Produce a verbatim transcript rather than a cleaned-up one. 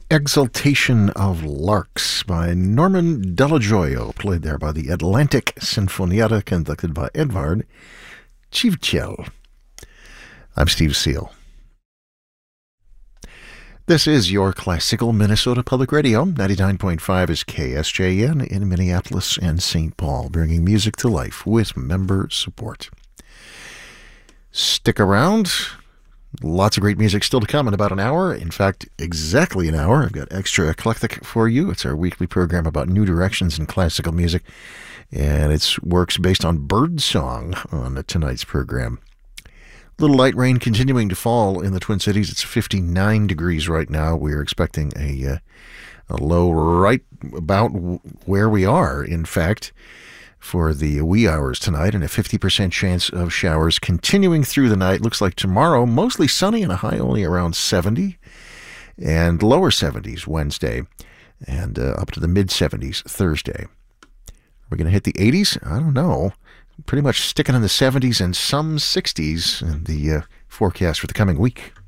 Exaltation of Larks by Norman Delajoyo, played there by the Atlantic Sinfonietta, conducted by Edvard Civcel. I'm Steve Seal. This is your classical Minnesota Public Radio. ninety-nine point five is K S J N in Minneapolis and Saint Paul, bringing music to life with member support. Stick around. Lots of great music still to come in about an hour. In fact, exactly an hour. I've got Extra Eclectic for you. It's our weekly program about new directions in classical music, and it works based on birdsong on tonight's program. Little light rain continuing to fall in the Twin Cities. It's fifty-nine degrees right now. We're expecting a, uh, a low right about where we are, in fact, for the wee hours tonight, and a fifty percent chance of showers continuing through the night. Looks like tomorrow, mostly sunny and a high only around seventy, and lower seventies Wednesday, and uh, up to the mid-seventies Thursday. We're going to hit the eighties? I don't know. Pretty much sticking in the seventies and some sixties in the uh, forecast for the coming week.